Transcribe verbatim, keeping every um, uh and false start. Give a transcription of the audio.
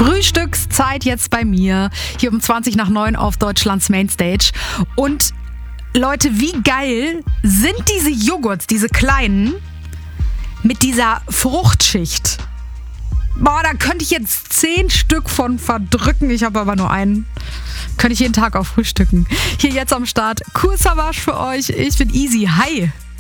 Frühstückszeit jetzt bei mir, hier um zwanzig nach neun auf Deutschlands Mainstage. Und Leute, wie geil sind diese Joghurts, diese kleinen, mit dieser Fruchtschicht? Boah, da könnte ich jetzt zehn Stück von verdrücken. Ich habe aber nur einen. Könnte ich jeden Tag auch frühstücken. Hier jetzt am Start. Kool Savas für euch. Ich bin Easy. Hi.